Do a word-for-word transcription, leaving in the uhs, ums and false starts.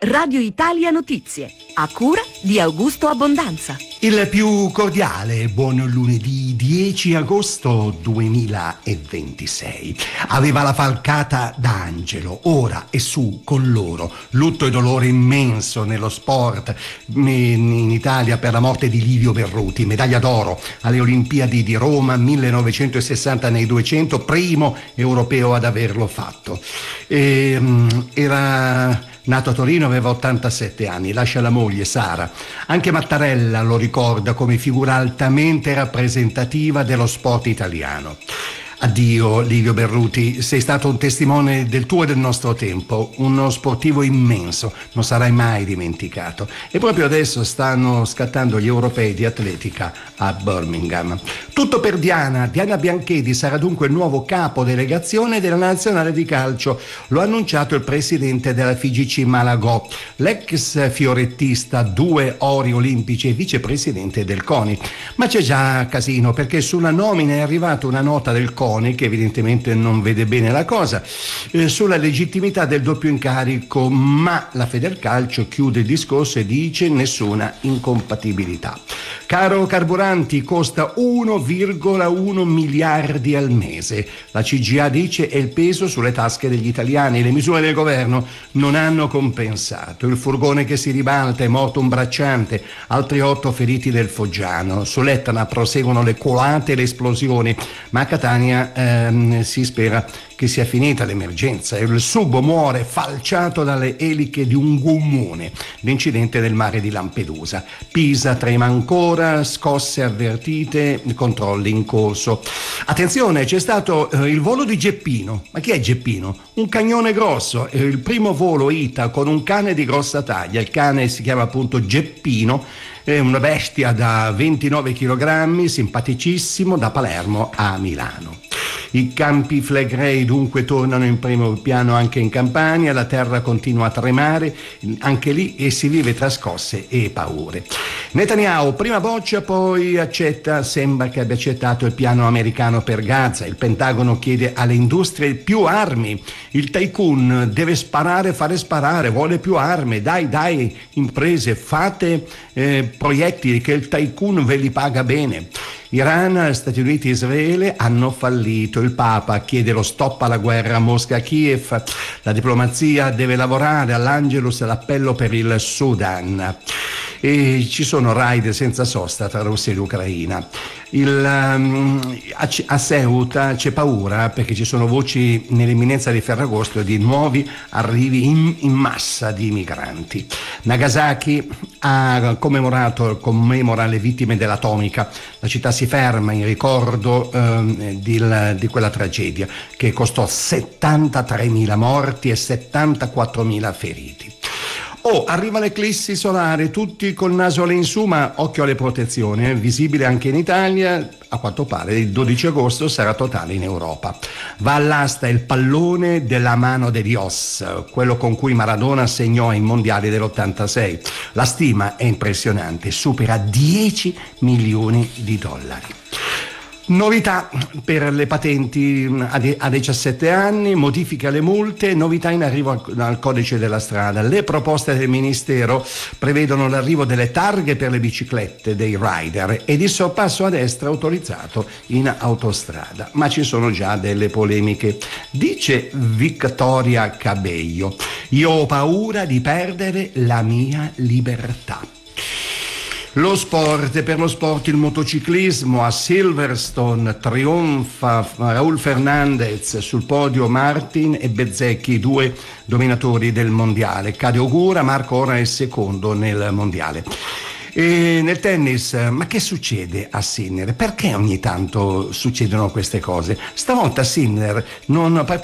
Radio Italia Notizie, a cura di Augusto Abbondanza. Il più cordiale buon lunedì dieci agosto duemilaventisei. Aveva la falcata d'Angelo, ora è su con loro. Lutto e dolore immenso nello sport in Italia per la morte di Livio Berruti, medaglia d'oro alle Olimpiadi di Roma millenovecentosessanta nei duecento, primo europeo ad averlo fatto. E, era nato a Torino, aveva ottantasette anni, lascia la moglie Sara. Anche Mattarella lo ricorda come figura altamente rappresentativa dello sport italiano. Addio Livio Berruti, sei stato un testimone del tuo e del nostro tempo, uno sportivo immenso, non sarai mai dimenticato. E proprio adesso stanno scattando gli europei di atletica a Birmingham. Tutto per Diana. Diana Bianchedi sarà dunque il nuovo capo delegazione della nazionale di calcio. Lo ha annunciato il presidente della F I G C Malagò, l'ex fiorettista, due ori olimpici e vicepresidente del CONI. Ma c'è già casino, perché sulla nomina è arrivata una nota del CONI che evidentemente non vede bene la cosa, eh, sulla legittimità del doppio incarico, ma la Federcalcio chiude il discorso e dice nessuna incompatibilità. Caro carburanti, costa uno virgola uno miliardi al mese. La C G I A dice è il peso sulle tasche degli italiani. Le misure del governo non hanno compensato. Il furgone che si ribalta, è morto un bracciante, altri otto feriti del Foggiano. Sull'Etna proseguono le colate e le esplosioni, ma a Catania ehm, si spera che sia finita l'emergenza. Il Subo muore falciato dalle eliche di un gommone. L'incidente del mare di Lampedusa. Pisa trema ancora, scosse avvertite, controlli in corso. Attenzione, c'è stato eh, il volo di Geppino. Ma chi è Geppino? Un cagnone grosso, eh, il primo volo I T A con un cane di grossa taglia. Il cane si chiama appunto Geppino, è una bestia da ventinove chilogrammi, simpaticissimo, da Palermo a Milano. I campi Flegrei dunque tornano in primo piano anche in Campania, la terra continua a tremare anche lì e si vive tra scosse e paure. Netanyahu prima boccia, poi accetta, sembra che abbia accettato il piano americano per Gaza. Il Pentagono chiede alle industrie più armi. Il tycoon deve sparare, fare sparare, vuole più armi. Dai, dai, imprese, fate eh, proiettili che il tycoon ve li paga bene. Iran, Stati Uniti e Israele hanno fallito. Il Papa chiede lo stop alla guerra a Mosca-Kiev. La diplomazia deve lavorare all'Angelus, l'appello per il Sudan. E ci sono raid senza sosta tra Russia e l'Ucraina. Il, um, a, a Ceuta c'è paura perché ci sono voci nell'imminenza di Ferragosto di nuovi arrivi in, in massa di migranti. Nagasaki ha commemorato, commemora le vittime dell'atomica. La città si ferma in ricordo um, di, di quella tragedia che costò settantatremila morti e settantaquattromila feriti. Oh, arriva l'eclissi solare, tutti col naso all'insù, ma occhio alle protezioni, eh? Visibile anche in Italia, a quanto pare il dodici agosto sarà totale in Europa. Va all'asta il pallone della mano de Dios, quello con cui Maradona segnò ai mondiali dell'ottantasei. La stima è impressionante, supera dieci milioni di dollari. Novità per le patenti a diciassette anni, modifiche alle multe, novità in arrivo al, al codice della strada. Le proposte del Ministero prevedono l'arrivo delle targhe per le biciclette dei rider ed il sorpasso a destra autorizzato in autostrada. Ma ci sono già delle polemiche. Dice Victoria Cabello: io ho paura di perdere la mia libertà. Lo sport, per lo sport il motociclismo a Silverstone trionfa Raul Fernandez, sul podio Martin e Bezzecchi, due dominatori del mondiale. Cade Ogura, Marco ora è secondo nel mondiale. E nel tennis, ma che succede a Sinner? Perché ogni tanto succedono queste cose? Stavolta Sinner non